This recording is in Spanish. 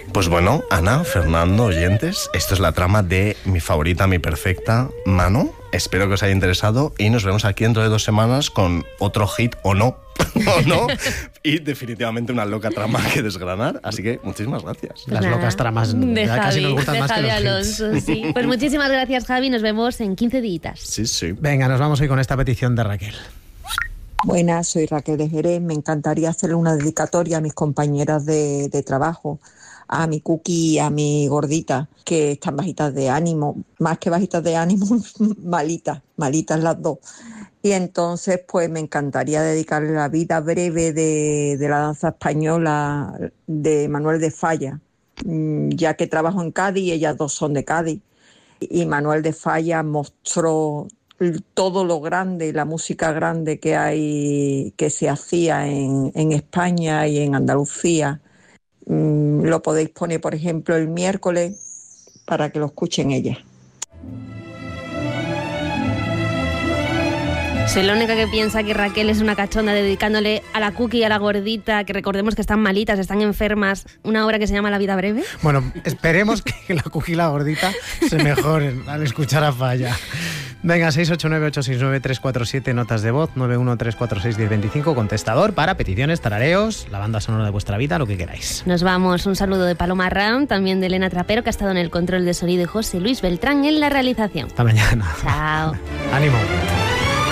Pues bueno, Ana, Fernando, oyentes, esto es la trama de Mi favorita, mi perfecta, Mano. Espero que os haya interesado y nos vemos aquí dentro de 2 semanas con otro hit o no, y definitivamente una loca trama que desgranar. Así que muchísimas gracias. Las locas tramas ya casi nos gustan más que los Alonso, hits. sí. Pues muchísimas gracias, Javi. Nos vemos en 15 días. Sí. Venga, nos vamos hoy con esta petición de Raquel. Buenas, soy Raquel de Jerez. Me encantaría hacerle una dedicatoria a mis compañeras de trabajo, a mi Cookie y a mi gordita, que están bajitas de ánimo, más que bajitas de ánimo, malitas las dos. Y entonces, pues me encantaría dedicarle la vida breve de la danza española de Manuel de Falla, ya que trabajo en Cádiz y ellas dos son de Cádiz. Y Manuel de Falla mostró todo lo grande, la música grande que hay, que se hacía en España y en Andalucía. Lo podéis poner, por ejemplo, el miércoles para que lo escuchen ellas. Soy la única que piensa que Raquel es una cachonda dedicándole a la Cookie y a la gordita, que recordemos que están malitas, están enfermas, una obra que se llama La vida breve. Bueno, esperemos que la Cookie y la gordita se mejoren al escuchar a Falla. Venga, 689-869-347, notas de voz, 913461025, contestador para peticiones, tarareos, la banda sonora de vuestra vida, lo que queráis. Nos vamos. Un saludo de Paloma Ram, también de Elena Trapero, que ha estado en el control de sonido, y José Luis Beltrán en la realización. Hasta mañana. Chao. Ánimo.